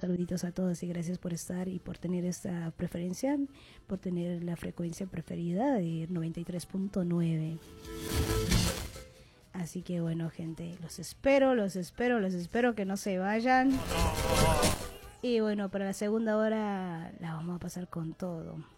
saluditos a todos y gracias por estar y por tener esta preferencia, por tener la frecuencia preferida de 93.9. Así que bueno, gente, los espero que no se vayan. Y bueno, para la segunda hora la vamos a pasar con todo.